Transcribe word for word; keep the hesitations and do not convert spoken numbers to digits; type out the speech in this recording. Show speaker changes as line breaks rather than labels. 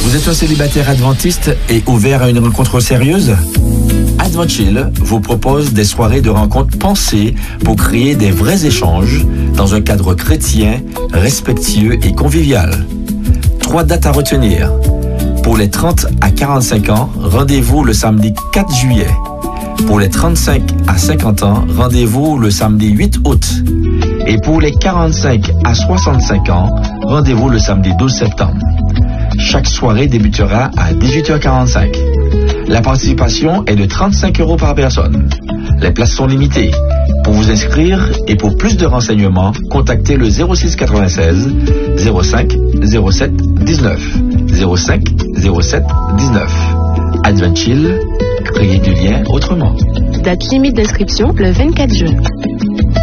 Vous êtes un célibataire adventiste et ouvert à une rencontre sérieuse? Adventchill vous propose des soirées de rencontres pensées pour créer des vrais échanges dans un cadre chrétien, respectueux et convivial. Trois dates à retenir. Pour les trente à quarante-cinq ans, rendez-vous le samedi quatre juillet. Pour les trente-cinq à cinquante ans, rendez-vous le samedi huit août. Et pour les quarante-cinq à soixante-cinq ans, rendez-vous le samedi douze septembre. Chaque soirée débutera à dix-huit heures quarante-cinq. La participation est de trente-cinq euros par personne. Les places sont limitées. Pour vous inscrire et pour plus de renseignements, contactez le zéro six quatre-vingt-seize zéro cinq zéro sept dix-neuf. zéro cinq zéro sept dix-neuf. Adventchill, créer du lien autrement.
Date limite d'inscription le vingt-quatre juin.